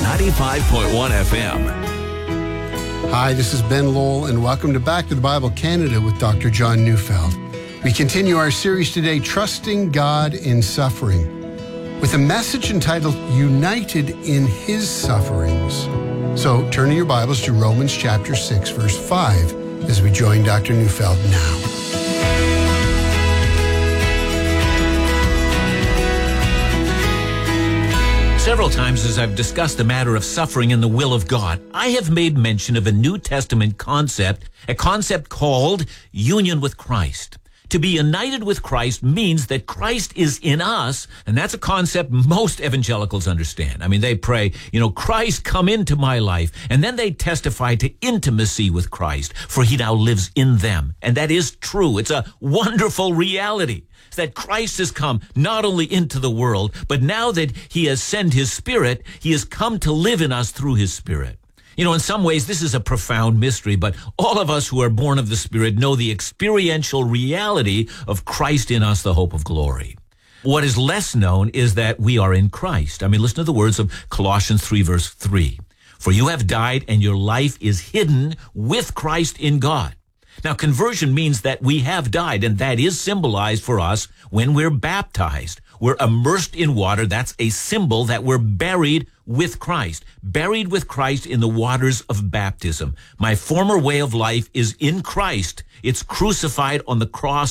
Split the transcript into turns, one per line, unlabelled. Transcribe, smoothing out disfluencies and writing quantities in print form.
95.1 FM.
Hi, this is Ben Lowell, and welcome to Back to the Bible Canada with Dr. John Neufeld. We continue our series today, Trusting God in Suffering, with a message entitled United in His Sufferings. So turn in your Bibles to Romans chapter 6, verse 5, as we join Dr. Neufeld now.
Several times as I've discussed the matter of suffering and the will of God, I have made mention of a New Testament concept, a concept called union with Christ. To be united with Christ means that Christ is in us, and that's a concept most evangelicals understand. I mean, they pray, Christ, come into my life, and then they testify to intimacy with Christ, for he now lives in them. And that is true. It's a wonderful reality that Christ has come not only into the world, but now that he has sent his Spirit, he has come to live in us through his Spirit. In some ways, this is a profound mystery, but all of us who are born of the Spirit know the experiential reality of Christ in us, the hope of glory. What is less known is that we are in Christ. Listen to the words of Colossians 3, verse 3. For you have died, and your life is hidden with Christ in God. Now, conversion means that we have died, and that is symbolized for us when we're baptized. We're immersed in water. That's a symbol that we're buried with Christ in the waters of baptism. My former way of life is in Christ. It's crucified on the cross